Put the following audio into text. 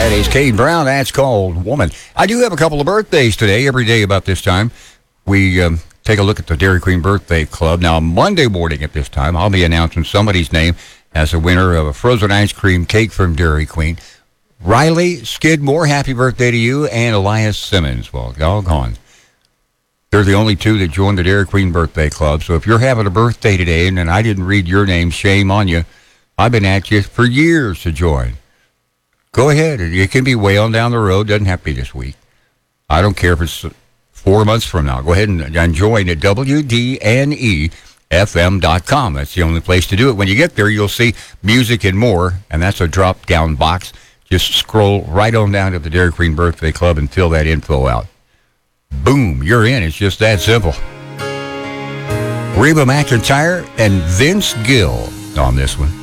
That is Kate Brown. That's called Woman. I do have a couple of birthdays today. Every day about this time, we take a look at the Dairy Queen Birthday Club. Now, Monday morning at this time, I'll be announcing somebody's name as a winner of a frozen ice cream cake from Dairy Queen. Riley Skidmore, happy birthday to you, and Elias Simmons. Well, doggone. They're the only two that joined the Dairy Queen Birthday Club. So if you're having a birthday today and I didn't read your name, shame on you. I've been at you for years to join. Go ahead. It can be way on down the road. Doesn't have to be this week. I don't care if it's 4 months from now. Go ahead and join at WDNEFM.com. That's the only place to do it. When you get there, you'll see music and more, and that's a drop-down box. Just scroll right on down to the Dairy Queen Birthday Club and fill that info out. Boom, you're in. It's just that simple. Reba McEntire and Vince Gill on this one.